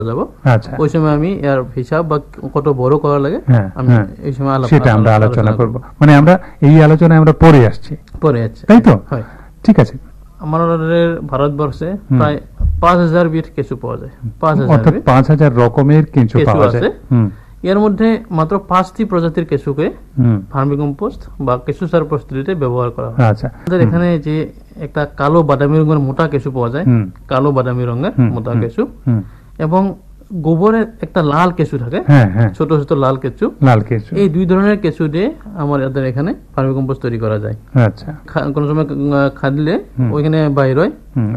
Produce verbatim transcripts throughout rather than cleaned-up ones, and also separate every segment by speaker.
Speaker 1: যাব। আচ্ছা, ওই সময় আমি এর হিসাব বা কত বড় করা লাগে আমি এই সময়
Speaker 2: সেটা আমরা আলোচনা করব। মানে আমরা এই আলোচনায় আমরা পরে আসছি
Speaker 1: পরে আসছে
Speaker 2: তাই তো? ঠিক আছে।
Speaker 1: আমাদের ভারতবর্ষে প্রায় পাঁচ হাজার বিট কেঁচু পাওয়া যায়। পাঁচ হাজার
Speaker 2: অর্থাৎ পাঁচ হাজার রকমের কেঁচু পাওয়া যায়।
Speaker 1: এর মধ্যে মাত্র পাঁচটি প্রজাতির কেঁচুকে ভার্মিকম্পোস্ট বা কেঁচু সার প্রস্তুতিতে ব্যবহার করা হয়।
Speaker 2: আচ্ছা,
Speaker 1: আমাদের এখানে যে একটা কালো বাদামি রঙের মোটা কেঁচু পাওয়া যায়, কালো বাদামি রঙের মোটা কেঁচু, এবং গোবরের একটা লাল কেঁচু থাকে, ছোট ছোট লাল কেঁচু, লাল কেঁচু, এই দুই ধরনের কেঁচু দিয়ে আমাদের এখানে ভার্মিকম্পোস্ট তৈরি করা যায়। আচ্ছা, কোন সময় খাদলে ওইখানে বাইর হয়,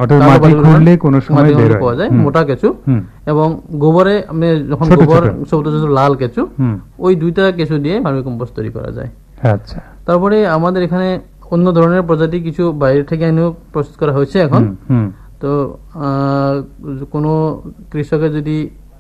Speaker 1: পাওয়া যায় মোটা কেঁচু, এবং গোবরে আমি যখন গোবর ছোট ছোট লাল কেঁচু, ওই দুইটা কেঁচু দিয়ে ভার্মিকম্পোস্ট তৈরি করা যায়। আচ্ছা, তারপরে আমাদের এখানে অন্য ধরনের প্রজাতি কিছু বাইরে থেকে এনেও প্রস্তুত করা হয়েছে এখন। তো কোনো কৃষকের যদি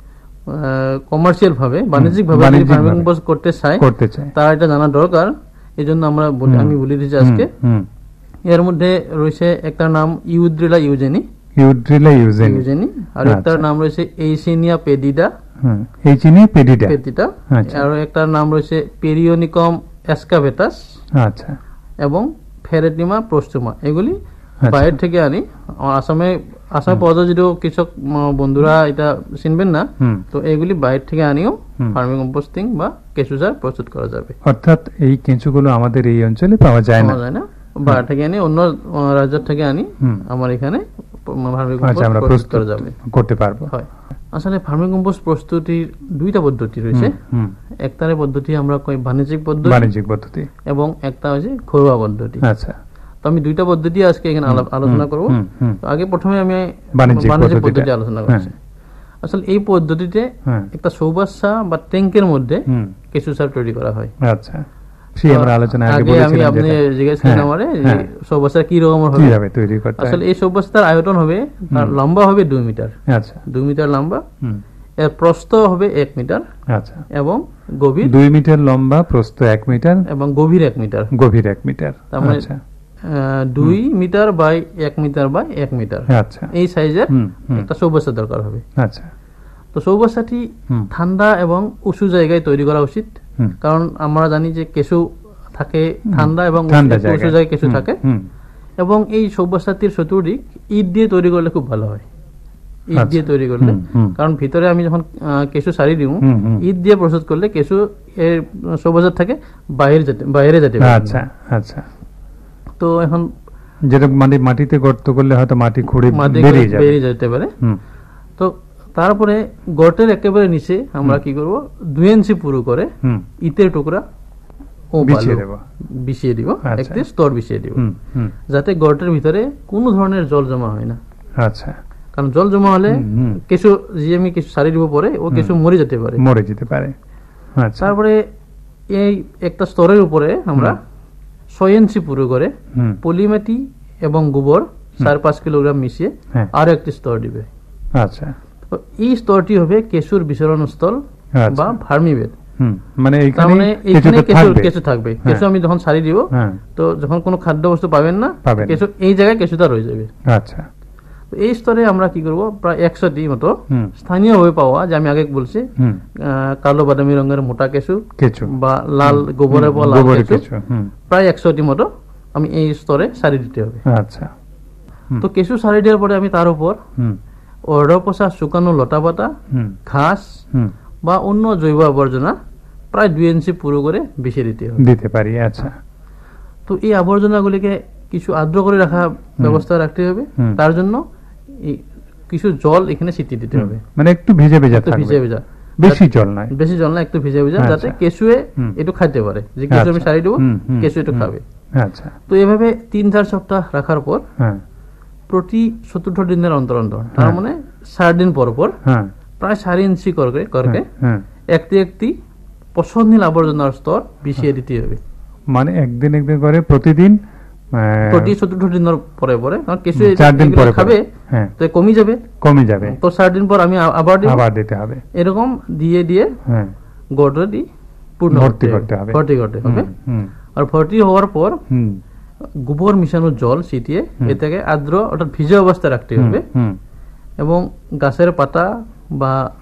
Speaker 1: কমার্শিয়াল ভাবে বাণিজ্যিক ভাবে ভার্মিকম্পোস্ট করতে চায় তার এটা জানা দরকার। এই জন্য আমরা আমি বলে দিচ্ছি আজকে। এর মধ্যে রয়েছে একটা নাম ইউড্রিলা ইউজেনি, ইউড্রিলা ইউজেনি, আর একটা নাম রয়েছে এইসিনিয়া পেডিডা, এইসিনিয়া পেডিডা পেডিডা, আর একটা নাম রয়েছে পেরিওনিকম এসকাভেটাস, আচ্ছা, এবং ফেরেটিমা প্রোস্টুমা। এগুলি বাইরে থেকে আনি। আসামে আসামে পাওয়া যায়, যদিও কৃষক বন্ধুরা এটা চিনবেন না, তো এগুলি বাইরে থেকে আনিও ফার্মিং কম্পোস্টিং বা কেঁচু সার প্রস্তুত করা যাবে।
Speaker 2: অর্থাৎ এই কেঁচুগুলো আমাদের এই অঞ্চলে পাওয়া যায় না,
Speaker 1: যায় না, বাইরে থেকে আনি, অন্য রাজ্য থেকে আনি আমার এখানে ফার্মিং কম্পোস্ট প্রস্তুত করা যাবে,
Speaker 2: করতে পারবো। হয়
Speaker 1: আসলে ফার্মিং কম্পোস্ট প্রস্তুতির দুইটা পদ্ধতি রয়েছে। একটার পদ্ধতি আমরা কই বাণিজ্যিক পদ্ধতি, বাণিজ্যিক পদ্ধতি, এবং একটা হচ্ছে ঘরোয়া পদ্ধতি। আচ্ছা, তো আমি দুইটা পদ্ধতি আজকে এখানে আলোচনা করব। আগে প্রথমে আমি বাণিজ্যিক পদ্ধতি আলোচনা করছি। আসলে এই পদ্ধতিতে একটা চৌবাচ্চা বা ট্যাঙ্কের মধ্যে কেঁচু সার তৈরি করা হয়। আচ্ছা, সেই আমরা আলোচনা আগে বলেছিলাম। আমি আপনি জিজ্ঞেস করেন আমারে যে চৌবাচ্চা কি রকম হবে, কিভাবে তৈরি করতে হয়। আসলে এই চৌবাচ্চার আয়তন হবে, তার লম্বা হবে দুই মিটার। আচ্ছা, দুই মিটার লম্বা, এর প্রস্থ হবে এক মিটার। আচ্ছা, এবং গভীর
Speaker 2: দুই মিটার লম্বা, প্রস্থ এক মিটার,
Speaker 1: এবং গভীর এক মিটার,
Speaker 2: গভীর এক মিটার।
Speaker 1: তার মানে দুই মিটার বাই এক মিটার বাই এক মিটার, আচ্ছা, এই সাইজের একটা চৌবাচ্চা দরকার হবে। আচ্ছা, তো চৌবাচ্চাটি ঠান্ডা এবং উঁচু জায়গায় তৈরি করা উচিত, কারণ আমরা জানি যে কেঁচু থাকে ঠান্ডা এবং উঁচু জায়গায় কেঁচু থাকে, এবং এই চৌবাচ্চাটির চতুর্দিক ইট দিয়ে তৈরি করলে খুব ভালো হয়। ইট দিয়ে তৈরি করলে, কারণ ভিতরে আমি যখন কেঁচু সারি দিই, ইট দিয়ে প্রস্তুত করলে কেঁচু এর চৌবাচ্চার থেকে বাইরে যেতে বাইরে যেতে পারে। আচ্ছা আচ্ছা, তো এখন
Speaker 2: যেটা মানে মাটিতে গর্ত করলে হয়তো মাটি খুঁড়ে
Speaker 1: বেরিয়ে যেতে পারে। তো তারপরে গর্তের একেবারে নিচে আমরা কি করব, দুই ইঞ্চি পুরো করে ইটের টুকরা ও বিছিয়ে দিব, একটি স্তর বিছিয়ে দিব, যাতে গর্তের ভিতরে কোনো ধরনের জল জমা হয় না। আচ্ছা, কারণ জল জমা হলে কেঁচু যে আমি কিছু সারি দিব পরে ও কেঁচু মরে যেতে পারে,
Speaker 2: মরে যেতে পারে।
Speaker 1: তারপরে এই একটা স্তরের উপরে আমরা ছয় ইঞ্চি পুরো করে পলিমাটি এবং গোবর চার পাঁচ কিলোগ্রাম মিশিয়ে আরো একটি স্তর দিবে। আচ্ছা, তো এই স্তরটি হবে কেঁচুর বিচরণ স্থল বা ভার্মিবেড। মানে এখানে কেঁচু থাকবে। কেঁচু আমি যখন সারি দিব, তো যখন কোনো খাদ্য বস্তু পাবেন না, কেঁচু এই জায়গায় কেঁচুটা রয়ে যাবে। আচ্ছা, এই স্তরে আমরা কি করব, প্রায় একশোটি মতো স্থানীয় ভাবে পাওয়া, যে আমি আগে বলছি কালো বাদামি রঙের মোটা কেঁচু বা লাল গোবরে লাল কেঁচু, প্রায় একশোটি মতো আমি এই স্তরে সারি দিতে হবে। আচ্ছা, তো কেঁচু সারি দেওয়ার পরে আমি তার উপর অর্ধ পচা শুকানো লতা পাতা, ঘাস বা অন্য জৈব আবর্জনা প্রায় দুই ইঞ্চি পুরো করে বিছিয়ে দিতে হবে,
Speaker 2: দিতে পারি। আচ্ছা,
Speaker 1: তো এই আবর্জনাগুলিকে কিছু আর্দ্র করে রাখা ব্যবস্থা রাখতে হবে। তার জন্য কিছু জল এখানে ছিটিয়ে দিতে হবে,
Speaker 2: মানে একটু ভিজে ভেজা থাকবে, ভিজে ভেজা, বেশি জল নয়,
Speaker 1: বেশি জল না, একটু ভিজে ভেজা, যাতে কেঁচুয়ে একটু খাইতে পারে, যে কেঁচু আমি সারি দেবো, কেঁচু একটু খাবে। আচ্ছা, তো এভাবে তিন চার সপ্তাহ রাখার পর প্রতি চতুর্থ দিনের অন্তর অন্তর, তার মানে চার দিন পর পর প্রায় সাড়ে ইঞ্চি করে করকে একটি একটি পছন্দ আবর্জনার স্তর বিছিয়ে দিতে হবে।
Speaker 2: মানে একদিন একদিন করে প্রতিদিন,
Speaker 1: প্রতি চতুর্থ দিনের পরে পরে, কারণ কিছু চার দিন পরে খাবে তো কমে যাবে, কমে যাবে, তো চার দিন পর আমি আবার আবার দিতে হবে। এরকম দিয়ে দিয়ে গর্তটি পূর্ণ ভর্তি করতে হবে, ভর্তি করতে হবে। আর ভর্তি হওয়ার পর গোবর মিশানো জল ছিটিয়ে এটাকে আর্দ্র অর্থাৎ ভিজে অবস্থায় রাখতে হবে, এবং গাছের পাতা বা